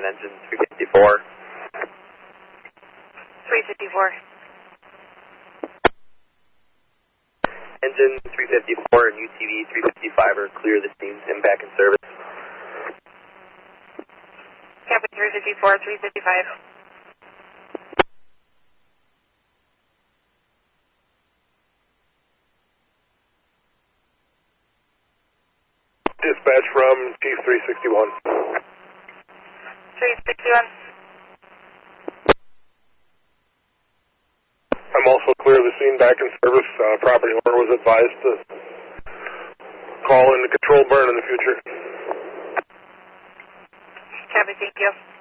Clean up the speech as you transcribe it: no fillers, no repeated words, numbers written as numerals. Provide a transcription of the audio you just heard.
engine 354. 354. Engine 354 and UTV 355 are clear. The scene's in back in service. Copy 354, 355. Dispatch from Chief 361. 361. I'm also clear of the scene, back in service. Property owner was advised to call in to control burn in the future. Copy, thank you.